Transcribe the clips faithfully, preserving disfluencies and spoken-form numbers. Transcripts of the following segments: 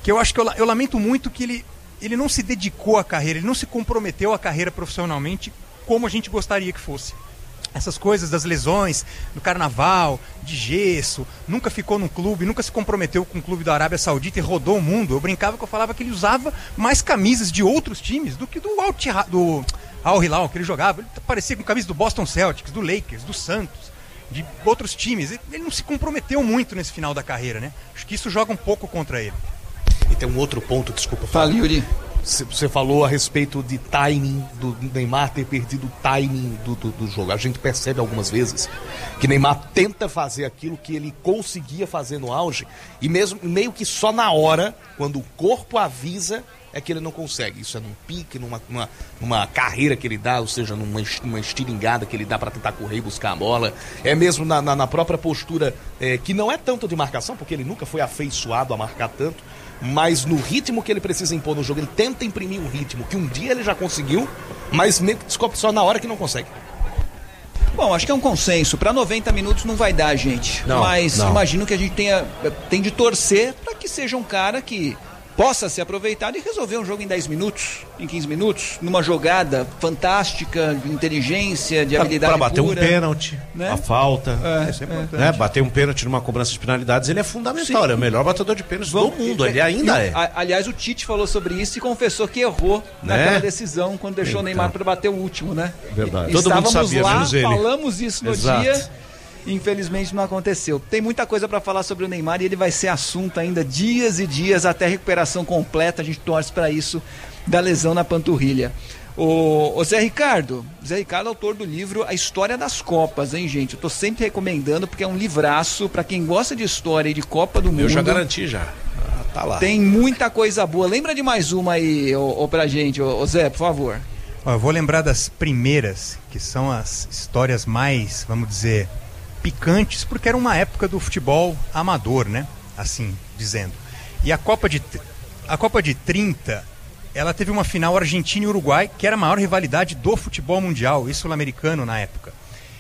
que eu acho que eu, eu lamento muito que ele, ele não se dedicou à carreira, ele não se comprometeu à carreira profissionalmente como a gente gostaria que fosse. Essas coisas das lesões, do carnaval, de gesso, nunca ficou num clube, nunca se comprometeu com o clube da Arábia Saudita e rodou o mundo. Eu brincava que eu falava que ele usava mais camisas de outros times do que do Al, do Al Hilal que ele jogava. Ele parecia com camisas do Boston Celtics, do Lakers, do Santos, de outros times. Ele não se comprometeu muito nesse final da carreira, né? Acho que isso joga um pouco contra ele. E tem um outro ponto, desculpa. Fala, Yuri. Você falou a respeito de timing, do Neymar ter perdido o timing do, do, do jogo. A gente percebe algumas vezes que Neymar tenta fazer aquilo que ele conseguia fazer no auge e mesmo meio que só na hora, quando o corpo avisa, é que ele não consegue. Isso é num pique, numa, numa, numa carreira que ele dá, ou seja, numa, numa estilingada que ele dá para tentar correr e buscar a bola. É mesmo na, na, na própria postura, é, que não é tanto de marcação, porque ele nunca foi afeiçoado a marcar tanto, mas no ritmo que ele precisa impor no jogo, ele tenta imprimir um ritmo que um dia ele já conseguiu, mas meio que descobre só na hora que não consegue. Bom, acho que é um consenso. Para noventa minutos não vai dar, gente. Não, mas não. Imagino que a gente tenha, tem de torcer para que seja um cara que possa ser aproveitado e resolver um jogo em dez minutos, em quinze minutos, numa jogada fantástica, de inteligência, de habilidade pura. Para bater pura, um pênalti, né? a falta. É, Isso é é. importante. Né? Bater um pênalti numa cobrança de penalidades, ele é fundamental. Sim. Ele é o melhor batedor de pênaltis do mundo. Ele ainda e, é. A, aliás, o Tite falou sobre isso e confessou que errou né? naquela decisão quando deixou então. o Neymar para bater o último, né? Verdade. E, Todo estávamos mundo sabia, lá, menos ele. Falamos isso no Exato. dia. Infelizmente não aconteceu. Tem muita coisa para falar sobre o Neymar e ele vai ser assunto ainda dias e dias até a recuperação completa. A gente torce para isso da lesão na panturrilha. O, o Zé Ricardo, Zé Ricardo, autor do livro A História das Copas, hein, gente? Eu tô sempre recomendando porque é um livraço para quem gosta de história e de Copa do Mundo. Eu já garanti já. Ah, tá lá. Tem muita coisa boa. Lembra de mais uma aí, ô, ô, pra gente, ô, ô Zé, por favor. Ó, eu vou lembrar das primeiras, que são as histórias mais, vamos dizer, picantes, porque era uma época do futebol amador, né? Assim, dizendo. E a Copa de, a Copa de trinta, ela teve uma final Argentina e Uruguai, que era a maior rivalidade do futebol mundial e sul-americano na época.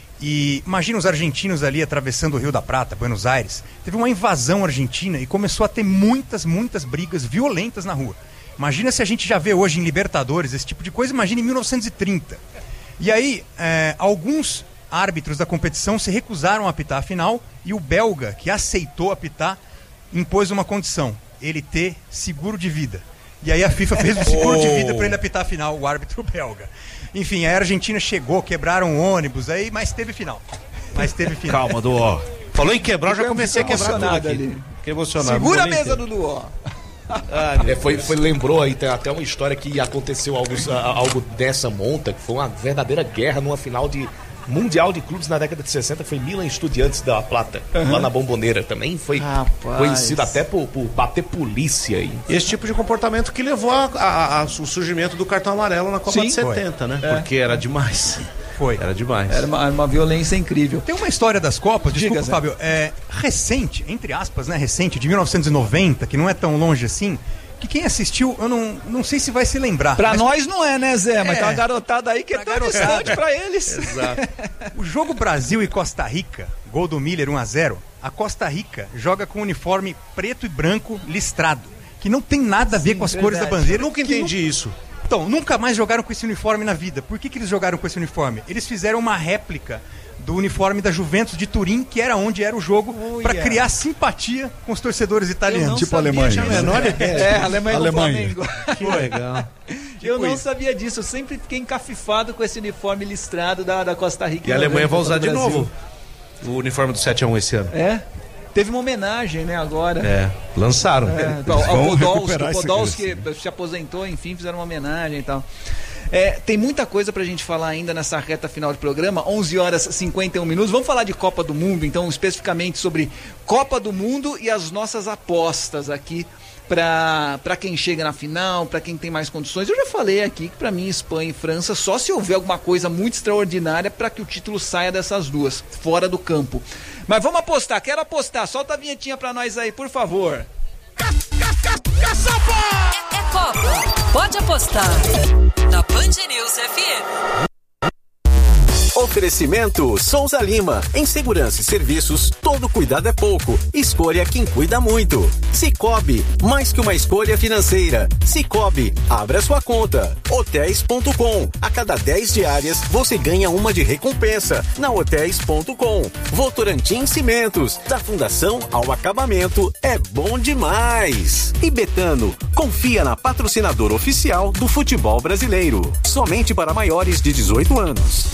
E imagina os argentinos ali atravessando o Rio da Prata, Buenos Aires. Teve uma invasão argentina e começou a ter muitas, muitas brigas violentas na rua. Imagina se a gente já vê hoje em Libertadores esse tipo de coisa, imagina em mil novecentos e trinta. E aí, é, alguns árbitros da competição se recusaram a apitar a final e o belga, que aceitou apitar, impôs uma condição: ele ter seguro de vida. E aí a FIFA fez um seguro de vida para ele apitar a final, o árbitro belga. Enfim, a Argentina chegou, quebraram o ônibus, aí, mas teve final. Mas teve final. Calma, Duó. Falou em quebrar, já comecei a quebrar tudo aqui. Ali. Fiquei emocionado. Segura a mesa do Duó. Ah, é, foi, foi, lembrou aí, tem até uma história que aconteceu algo, algo dessa monta, que foi uma verdadeira guerra numa final de Mundial de Clubes na década de sessenta, foi Milan Estudiantes da Plata, uhum. lá na Bomboneira. Também foi Rapaz. conhecido até por, por bater polícia aí. Esse tipo de comportamento que levou a, a, a, o surgimento do cartão amarelo na Copa Sim, de setenta, foi. né? É. Porque era demais. Foi. Era demais. Era uma, uma violência incrível. Tem uma história das Copas, desculpa, Diga, Fábio, é, recente, entre aspas, né? Recente, de mil novecentos e noventa, que não é tão longe assim, que quem assistiu, eu não, não sei se vai se lembrar. Pra mas... nós não é, né, Zé? Mas é, tem uma garotada aí que é tão distante pra eles. Exato. O jogo Brasil e Costa Rica, gol do Miller um a zero, a Costa Rica joga com um uniforme preto e branco listrado, que não tem nada a ver Sim, com as verdade. cores da bandeira. Eu nunca entendi nu... isso. Então, nunca mais jogaram com esse uniforme na vida. Por que, que eles jogaram com esse uniforme? Eles fizeram uma réplica do uniforme da Juventus de Turim, que era onde era o jogo, oh, para yeah. criar simpatia com os torcedores italianos. Tipo a Alemanha. A menor ideia. É, a Alemanha, Alemanha. do Flamengo. Que legal. Tipo eu não isso. sabia disso, eu sempre fiquei encafifado com esse uniforme listrado da, da Costa Rica. E a Alemanha vai usar de novo o uniforme do sete a um esse ano. É? Teve uma homenagem, né, agora. É, lançaram. É, ao Podolski, o Podolski se aposentou, enfim, fizeram uma homenagem e tal. É, tem muita coisa pra gente falar ainda nessa reta final de programa, onze horas e cinquenta e um minutos. Vamos falar de Copa do Mundo, então, especificamente sobre Copa do Mundo e as nossas apostas aqui pra, pra quem chega na final, pra quem tem mais condições. Eu já falei aqui que pra mim Espanha e França, só se houver alguma coisa muito extraordinária pra que o título saia dessas duas, fora do campo. Mas vamos apostar, quero apostar, solta a vinhetinha pra nós aí, por favor. É, é Copa, pode apostar na Band News F M. Oferecimento Souza Lima. Em segurança e serviços, todo cuidado é pouco. Escolha quem cuida muito. Cicobi, mais que uma escolha financeira. Cicobi, abra sua conta. Hotéis ponto com. A cada dez diárias, você ganha uma de recompensa. Na Hotéis ponto com. Votorantim Cimentos. Da fundação ao acabamento, é bom demais. E Betano, confia na patrocinadora oficial do futebol brasileiro. Somente para maiores de dezoito anos.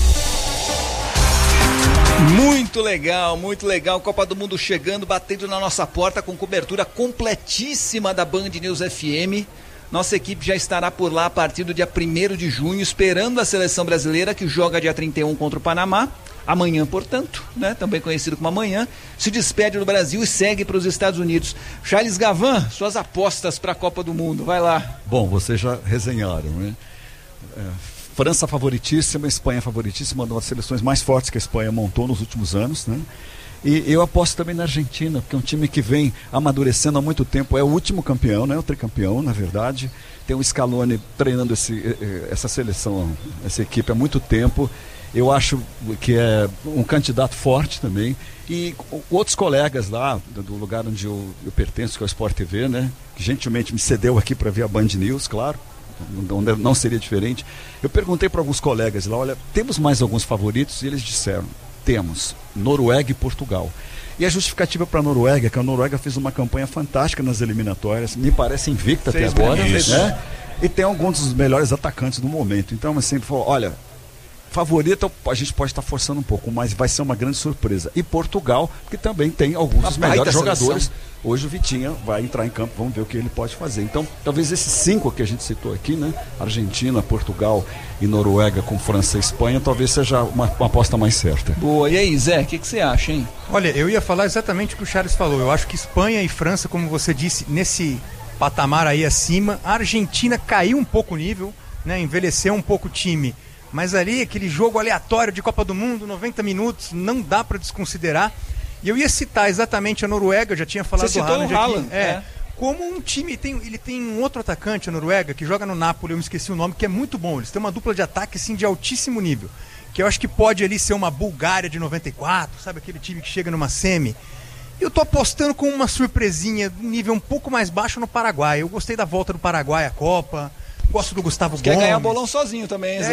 Muito legal, muito legal. Copa do Mundo chegando, batendo na nossa porta com cobertura completíssima da Band News F M. Nossa equipe já estará por lá a partir do dia primeiro de junho, esperando a seleção brasileira, que joga dia trinta e um contra o Panamá. Amanhã, portanto, né, também conhecido como amanhã, se despede do Brasil e segue para os Estados Unidos. Charles Gavan, suas apostas para a Copa do Mundo, vai lá. Bom, vocês já resenharam, né? É, França favoritíssima, Espanha favoritíssima, uma das seleções mais fortes que a Espanha montou nos últimos anos, né? E eu aposto também na Argentina, porque é um time que vem amadurecendo há muito tempo, é o último campeão, né? O tricampeão, na verdade. Tem o Scaloni treinando esse, essa seleção, essa equipe há muito tempo. Eu acho que é um candidato forte também. E outros colegas lá, do lugar onde eu, eu pertenço, que é o Sport T V, né? Que gentilmente me cedeu aqui para ver a Band News, claro. Não, não seria diferente. Eu perguntei para alguns colegas lá, olha, temos mais alguns favoritos? E eles disseram, temos Noruega e Portugal. E a justificativa para a Noruega é que a Noruega fez uma campanha fantástica nas eliminatórias, me parece invicta até agora, né? E tem alguns dos melhores atacantes do momento. Então, eu sempre falo, olha, favorita a gente pode estar forçando um pouco, mas vai ser uma grande surpresa. E Portugal, que também tem alguns dos melhores jogadores. Seleção. Hoje o Vitinha vai entrar em campo, vamos ver o que ele pode fazer. Então, talvez esses cinco que a gente citou aqui, né? Argentina, Portugal e Noruega com França e Espanha, talvez seja uma, uma aposta mais certa. Boa, e aí, Zé, o que, que você acha, hein? Olha, eu ia falar exatamente o que o Charles falou. Eu acho que Espanha e França, como você disse, nesse patamar aí acima. A Argentina caiu um pouco o nível, né? Envelheceu um pouco o time. Mas ali, aquele jogo aleatório de Copa do Mundo, noventa minutos, não dá para desconsiderar. E eu ia citar exatamente a Noruega, eu já tinha falado Você do Haaland aqui. Haaland, é, é. Como um time, tem, ele tem um outro atacante, a Noruega, que joga no Napoli, eu me esqueci o nome, que é muito bom. Eles têm uma dupla de ataque, assim, de altíssimo nível. Que eu acho que pode ali ser uma Bulgária de noventa e quatro, sabe? Aquele time que chega numa semi. E eu tô apostando com uma surpresinha, nível um pouco mais baixo no Paraguai. Eu gostei da volta do Paraguai à Copa. Gosto do Gustavo Gomes. Quer ganhar bolão sozinho também, hein, Zé?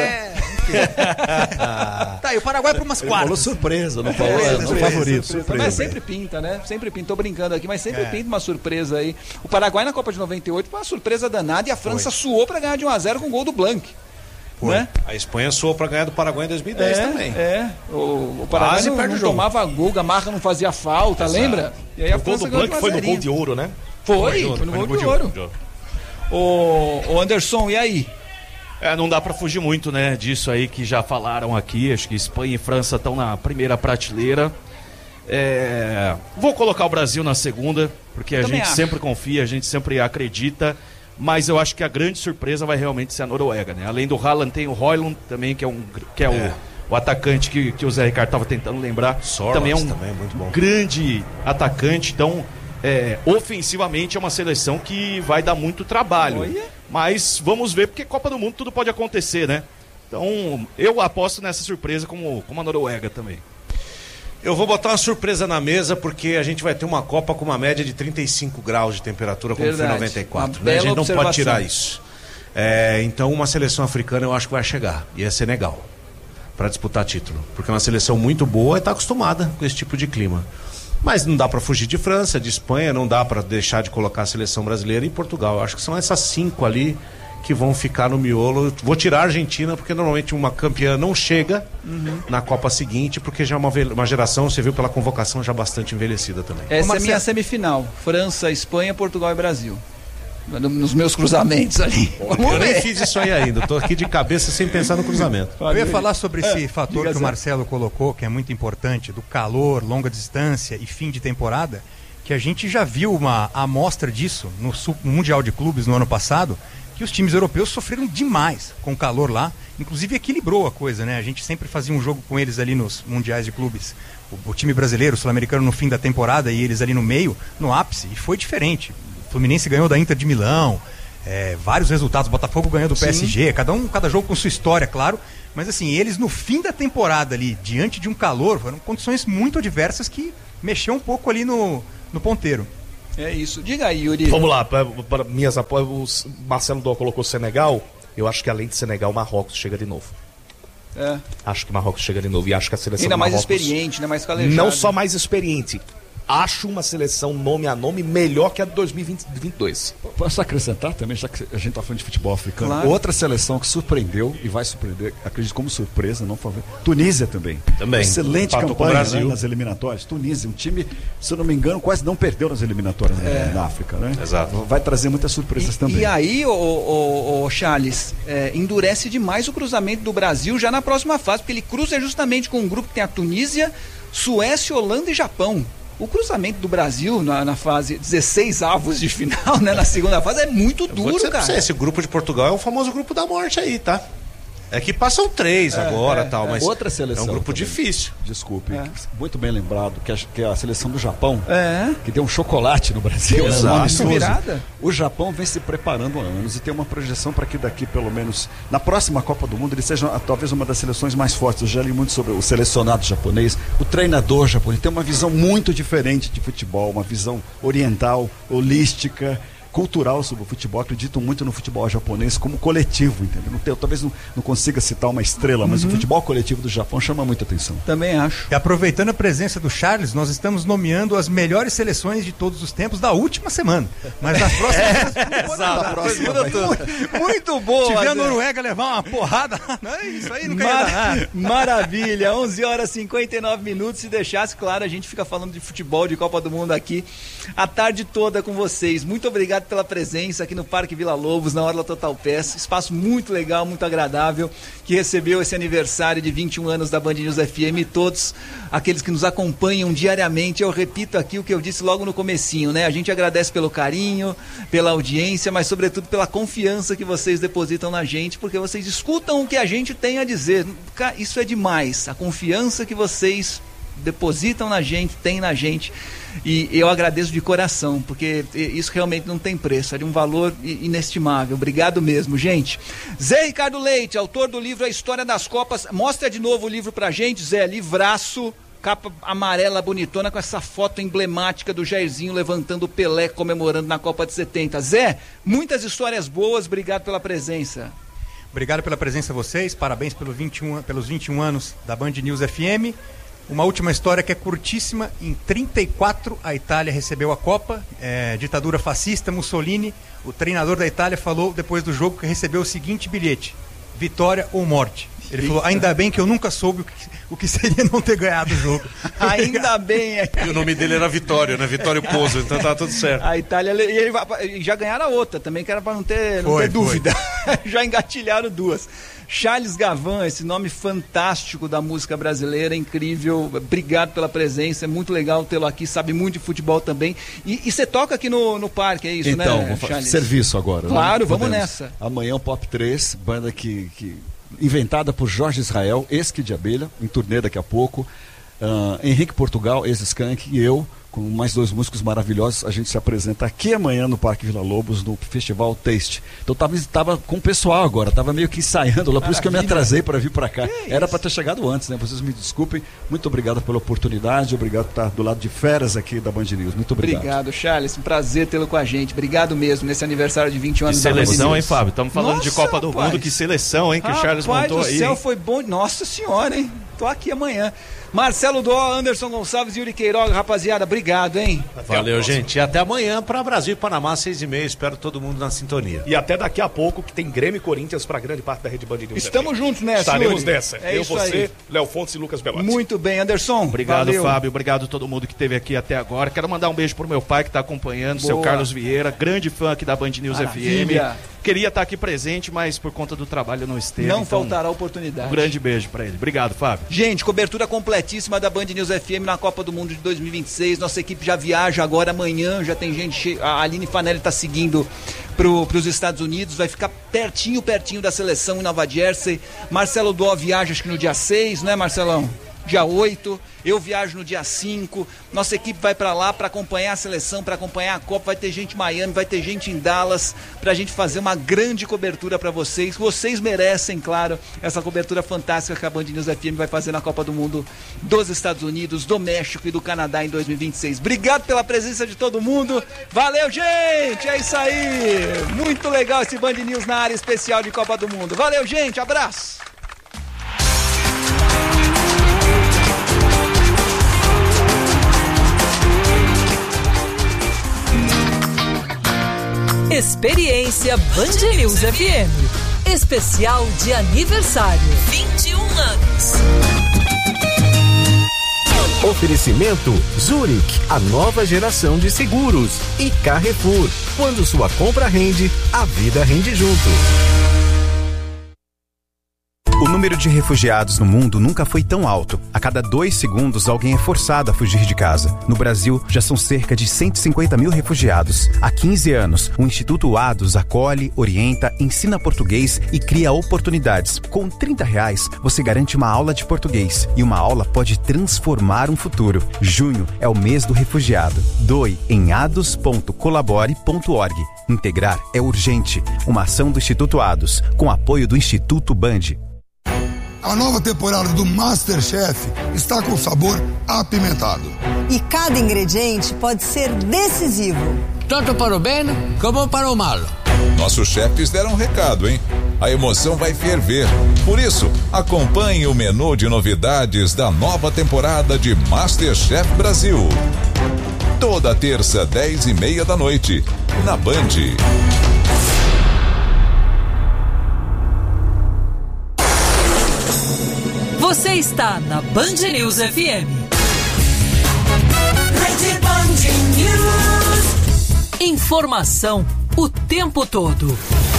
É, tá, e o Paraguai para umas quartas. Falou surpresa, não falou é, surpresa, favorito. surpresa. Surpresa. Mas sempre pinta, né? Sempre pinta. Tô brincando aqui, mas sempre É. pinta uma surpresa aí. O Paraguai na Copa de noventa e oito foi uma surpresa danada e a França Foi. suou pra ganhar de um a zero com o gol do Blanc. Né? A Espanha soou para ganhar do Paraguai em dois mil e dez É, também. é. O, o Paraguai Quase não, perde não o jogo. tomava gol, Gamarra não fazia falta, Exato. lembra? E aí a O gol França do ganhou Blanc de foi no um a gol zero. de ouro, né? Foi, foi no gol de ouro. Ô, ô Anderson, e aí? É, não dá pra fugir muito, né, disso aí que já falaram aqui. Acho que Espanha e França estão na primeira prateleira. É, vou colocar o Brasil na segunda, porque a Também gente acho. sempre confia, a gente sempre acredita. Mas eu acho que a grande surpresa vai realmente ser a Noruega, né? Além do Haaland, tem o Højlund também, que é, um, que é, É. O, o atacante que, que o Zé Ricardo estava tentando lembrar. Sorloth também é um também é muito bom. grande atacante. Então, é, ofensivamente, é uma seleção que vai dar muito trabalho. Olha. Mas vamos ver, porque Copa do Mundo tudo pode acontecer, né? Então, eu aposto nessa surpresa como, como a Noruega também. Eu vou botar uma surpresa na mesa, porque a gente vai ter uma Copa com uma média de trinta e cinco graus de temperatura, como Verdade. foi em noventa e quatro. Uma Né? A bela gente não observação. pode tirar isso. É, então, uma seleção africana eu acho que vai chegar, e é Senegal, para disputar título. Porque é uma seleção muito boa e está acostumada com esse tipo de clima. Mas não dá para fugir de França, de Espanha, não dá para deixar de colocar a seleção brasileira e Portugal. Eu acho que são essas cinco ali que vão ficar no miolo. Vou tirar a Argentina, porque normalmente uma campeã não chega uhum. na Copa seguinte, porque já é uma, uma geração, você viu pela convocação, já bastante envelhecida também. Essa Ô, é a minha semifinal. França, Espanha, Portugal e Brasil. Nos meus cruzamentos ali. Vamos Eu ver. nem fiz isso aí ainda, tô aqui de cabeça sem pensar no cruzamento. Eu ia falar sobre esse fator diga, que o Zé. Marcelo colocou, que é muito importante, do calor, longa distância e fim de temporada, que a gente já viu uma amostra disso no Su- Mundial de Clubes no ano passado, que os times europeus sofreram demais com o calor lá, inclusive equilibrou a coisa, né? A gente sempre fazia um jogo com eles ali nos Mundiais de Clubes, o, o time brasileiro, o sul-americano no fim da temporada e eles ali no meio, no ápice, e foi diferente. O Fluminense ganhou da Inter de Milão, é, vários resultados, o Botafogo ganhando do P S G, cada um, cada jogo com sua história, claro, mas assim, eles no fim da temporada ali, diante de um calor, foram condições muito adversas que mexeu um pouco ali no, no ponteiro. É isso. Diga aí, Yuri. Vamos lá, para, para minhas apostas, o Marcelo Dó colocou Senegal, eu acho que além de Senegal, Marrocos chega de novo. É. Acho que Marrocos chega de novo e acho que a seleção ainda mais Marrocos, experiente, né? Mais calejada. não só mais experiente, acho uma seleção nome a nome melhor que a de dois mil e vinte e dois. Posso acrescentar também, já que a gente está falando de futebol africano, claro. Outra seleção que surpreendeu e vai surpreender, acredito como surpresa, não favor. Tunísia também. Também. Excelente Empatou campanha, com o Brasil, né, nas eliminatórias. Tunísia, um time, se eu não me engano, quase não perdeu nas eliminatórias, né, É. na África, né? Exato. Vai trazer muitas surpresas E, também. e aí, ô, ô, ô, Charles, é, endurece demais o cruzamento do Brasil já na próxima fase, porque ele cruza justamente com um grupo que tem a Tunísia, Suécia, Holanda e Japão. O cruzamento do Brasil na, na fase dezesseis avos de final, né, na segunda fase, é muito Vou dizer duro, pra cara. você, esse grupo de Portugal é o famoso grupo da morte aí, tá? É que passam três agora é, tal, é. mas Outra seleção é um grupo também. difícil. Desculpe, É. muito bem lembrado, que a, que a seleção do Japão, É. que deu um chocolate no Brasil. Exato. né, um amistoso. Virada. O Japão vem se preparando há anos e tem uma projeção para que daqui, pelo menos, na próxima Copa do Mundo, ele seja talvez uma das seleções mais fortes. Eu já li muito sobre o selecionado japonês, o treinador japonês, tem uma visão muito diferente de futebol, uma visão oriental, holística, cultural sobre o futebol. Acredito muito no futebol japonês como coletivo, entendeu? Não tem, talvez não, não consiga citar uma estrela, mas Uhum. o futebol coletivo do Japão chama muita atenção. Também acho. E aproveitando a presença do Charles, nós estamos nomeando as melhores seleções de todos os tempos da última semana. Mas nas próximas... Na próxima vai- Muito boa. Se tiver a Zé. Noruega levar uma porrada, não é isso aí, não quer dar nada. Mar... Maravilha, onze horas e cinquenta e nove minutos. Se deixasse, claro, a gente fica falando de futebol, de Copa do Mundo aqui a tarde toda com vocês. Muito obrigado pela presença aqui no Parque Vila Lobos, na Orla Total Pass. Espaço muito legal, muito agradável, que recebeu esse aniversário de vinte e um anos da Band News F M e todos aqueles que nos acompanham diariamente. Eu repito aqui o que eu disse logo no comecinho, né? A gente agradece pelo carinho, pela audiência, mas sobretudo pela confiança que vocês depositam na gente, porque vocês escutam o que a gente tem a dizer. Isso é demais, a confiança que vocês depositam na gente, tem na gente, e eu agradeço de coração, porque isso realmente não tem preço, é de um valor inestimável. Obrigado mesmo, gente. Zé Ricardo Leite, autor do livro A História das Copas, mostra de novo o livro pra gente, Zé, livraço, capa amarela bonitona com essa foto emblemática do Jairzinho levantando o Pelé comemorando na Copa de setenta. Zé, muitas histórias boas, obrigado pela presença. Obrigado pela presença de vocês, parabéns pelo vinte e um, pelos vinte e um anos da Band News F M. Uma última história que é curtíssima. Em trinta e quatro a Itália recebeu a Copa, é, ditadura fascista, Mussolini. O treinador da Itália falou depois do jogo que recebeu o seguinte bilhete: vitória ou morte. Ele Eita. falou, ainda bem que eu nunca soube o que, o que seria não ter ganhado o jogo. Ainda bem. É. E o nome dele era Vitório, né? Vitório Pozzo, então tá tudo certo. A Itália, e ele vai, já ganharam a outra também, que era para não ter, não foi, ter dúvida. Já engatilharam duas. Charles Gavan, esse nome fantástico da música brasileira, incrível, obrigado pela presença, é muito legal tê-lo aqui, sabe muito de futebol também. E você toca aqui no, no parque, é isso, então, né, Então, Charles? Serviço agora. Claro, né? vamos Podemos. nessa. Amanhã o Pop três, banda que, que inventada por Jorge Israel, ex-Kid de Abelha, em turnê daqui a pouco. Uh, Henrique Portugal, ex-Skank, e eu, com mais dois músicos maravilhosos, a gente se apresenta aqui amanhã no Parque Vila Lobos, no Festival Taste. Então tava, tava com o pessoal agora, tava meio que ensaiando lá, por isso que eu me atrasei para vir para cá. Que Era para ter chegado antes, né? Vocês me desculpem. Muito obrigado pela oportunidade, obrigado por estar do lado de feras aqui da Band News. Muito obrigado. Obrigado, Charles. Um prazer tê-lo com a gente. Obrigado mesmo nesse aniversário de vinte e um anos que da Band News. seleção, hein, Fábio? Estamos falando Nossa, de Copa do rapaz. Mundo, que seleção, hein, que Rapaz o Charles montou do aí. céu, hein? foi bom. Nossa senhora, hein? Tô aqui amanhã. Marcelo Dó, Anderson Gonçalves e Yuri Queiroga, rapaziada, obrigado, hein? Valeu, gente. E até amanhã para Brasil e Panamá, seis e meia. Espero todo mundo na sintonia. E até daqui a pouco, que tem Grêmio e Corinthians para grande parte da Rede Band News. Estamos F M. juntos nessa, Estaremos Yuri. nessa. É Eu, isso você, aí. Léo Fontes e Lucas Belotti. Muito bem, Anderson. Obrigado, valeu. Fábio. Obrigado a todo mundo que esteve aqui até agora. Quero mandar um beijo pro meu pai que está acompanhando, Boa. seu Carlos Vieira, grande fã aqui da Band News Maravilha. F M. Queria estar aqui presente, mas por conta do trabalho não esteve. Não então, faltará oportunidade. Um grande beijo para ele. Obrigado, Fábio. Gente, cobertura completíssima da Band News F M na Copa do Mundo de dois mil e vinte e seis. Nossa equipe já viaja agora amanhã, já tem gente che... A Aline Fanelli está seguindo para os Estados Unidos, vai ficar pertinho, pertinho da seleção em Nova Jersey. Marcelo Dó viaja acho que no dia seis, né, Marcelão? dia oito, eu viajo no dia cinco, nossa equipe vai para lá para acompanhar a seleção, para acompanhar a Copa, vai ter gente em Miami, vai ter gente em Dallas, pra gente fazer uma grande cobertura para vocês. Vocês merecem, claro, essa cobertura fantástica que a Band News F M vai fazer na Copa do Mundo dos Estados Unidos, do México e do Canadá em dois mil e vinte e seis. Obrigado pela presença de todo mundo, valeu, gente, é isso aí, muito legal esse Band News na área especial de Copa do Mundo. Valeu, gente, abraço. Experiência Band News F M. Especial de aniversário. vinte e um anos. Oferecimento Zurich, a nova geração de seguros. E Carrefour, quando sua compra rende, a vida rende junto. O número de refugiados no mundo nunca foi tão alto. A cada dois segundos, alguém é forçado a fugir de casa. No Brasil, já são cerca de cento e cinquenta mil refugiados. Há quinze anos, o Instituto Ados acolhe, orienta, ensina português e cria oportunidades. Com trinta reais, você garante uma aula de português. E uma aula pode transformar um futuro. Junho é o mês do refugiado. Doe em ados ponto colabore ponto org. Integrar é urgente. Uma ação do Instituto Ados, com apoio do Instituto Band. A nova temporada do MasterChef está com sabor apimentado. E cada ingrediente pode ser decisivo. Tanto para o bem como para o mal. Nossos chefes deram um recado, hein? A emoção vai ferver. Por isso, acompanhe o menu de novidades da nova temporada de MasterChef Brasil. Toda terça, dez e meia da noite, na Band. Você está na Band News F M. Rede Band News. Informação o tempo todo.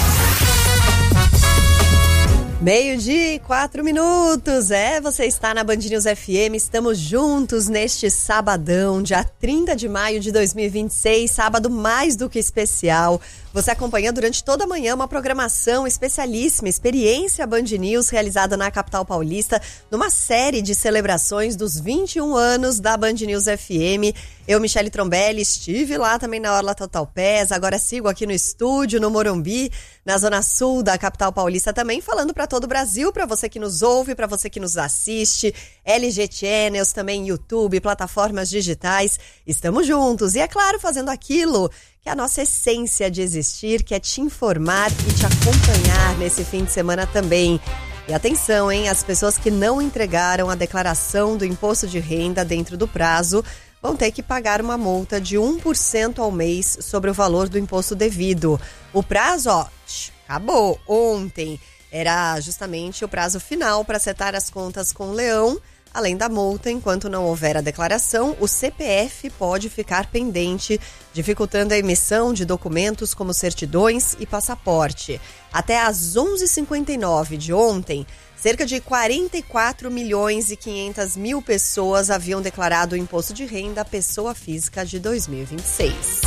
Meio-dia e quatro minutos, é, você está na Band News F M, estamos juntos neste sabadão, dia trinta de maio de dois mil e vinte e seis, sábado mais do que especial. Você acompanha durante toda a manhã uma programação especialíssima, Experiência Band News, realizada na capital paulista, numa série de celebrações dos vinte e um anos da Band News F M. Eu, Michele Trombelli, estive lá também na Orla Total Pass, agora sigo aqui no estúdio, no Morumbi, na zona sul da capital paulista também, falando para todo o Brasil, para você que nos ouve, para você que nos assiste, L G Channels, também YouTube, plataformas digitais, estamos juntos. E é claro, fazendo aquilo que é a nossa essência de existir, que é te informar e te acompanhar nesse fim de semana também. E atenção, hein, as pessoas que não entregaram a declaração do imposto de renda dentro do prazo vão ter que pagar uma multa de um por cento ao mês sobre o valor do imposto devido. O prazo, ó, acabou ontem. Era justamente o prazo final para acertar as contas com o Leão. Além da multa, enquanto não houver a declaração, o C P F pode ficar pendente, dificultando a emissão de documentos como certidões e passaporte. Até às onze e cinquenta e nove de ontem, cerca de quarenta e quatro milhões e quinhentas mil pessoas haviam declarado o imposto de renda à pessoa física de dois mil e vinte e seis.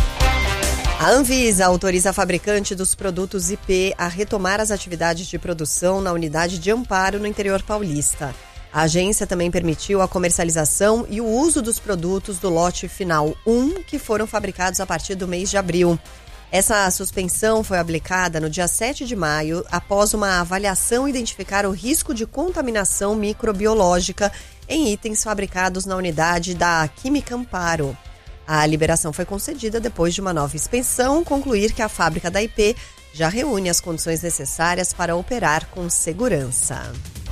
A Anvisa autoriza a fabricante dos produtos I P a retomar as atividades de produção na unidade de Amparo, no interior paulista. A agência também permitiu a comercialização e o uso dos produtos do lote final um, que foram fabricados a partir do mês de abril. Essa suspensão foi aplicada no dia sete de maio, após uma avaliação identificar o risco de contaminação microbiológica em itens fabricados na unidade da Química Amparo. A liberação foi concedida depois de uma nova inspeção concluir que a fábrica da I P já reúne as condições necessárias para operar com segurança.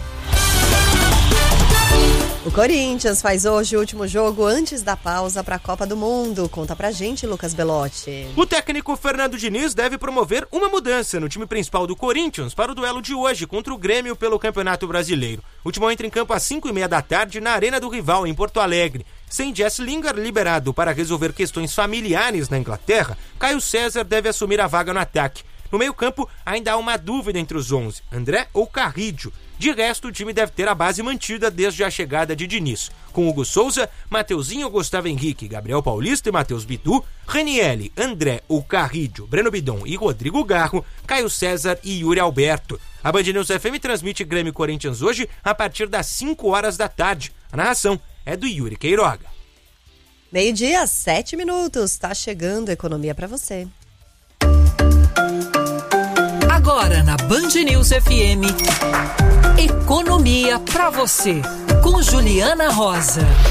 O Corinthians faz hoje o último jogo antes da pausa para a Copa do Mundo. Conta pra gente, Lucas Belotti. O técnico Fernando Diniz deve promover uma mudança no time principal do Corinthians para o duelo de hoje contra o Grêmio pelo Campeonato Brasileiro. O time entra em campo às cinco e meia da tarde na Arena do Rival, em Porto Alegre. Sem Jess Lingard liberado para resolver questões familiares na Inglaterra, Caio César deve assumir a vaga no ataque. No meio-campo, ainda há uma dúvida entre os onze, André ou Carrídio. De resto, o time deve ter a base mantida desde a chegada de Diniz, com Hugo Souza, Mateuzinho, Gustavo Henrique, Gabriel Paulista e Matheus Bidu, Ranielli, André ou Carrídio, Breno Bidon e Rodrigo Garro, Caio César e Yuri Alberto. A Band News F M transmite Grêmio e Corinthians hoje a partir das cinco horas da tarde. A narração é do Yuri Queiroga. Meio-dia, sete minutos. Tá chegando economia para você. Agora na Band News F M, economia para você, com Juliana Rosa.